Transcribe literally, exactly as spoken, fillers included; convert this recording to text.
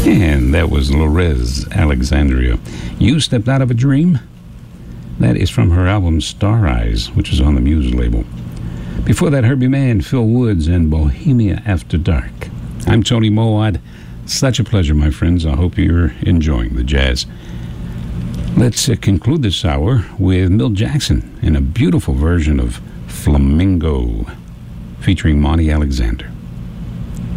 And that was Lorez Alexandria. You Stepped Out of a Dream? That is from her album Star Eyes, which is on the Muse label. Before that, Herbie Mann, Phil Woods, and Bohemia After Dark. I'm Tony Moad. Such a pleasure, my friends. I hope you're enjoying the jazz. Let's uh, conclude this hour with Milt Jackson in a beautiful version of Flamingo, featuring Monty Alexander.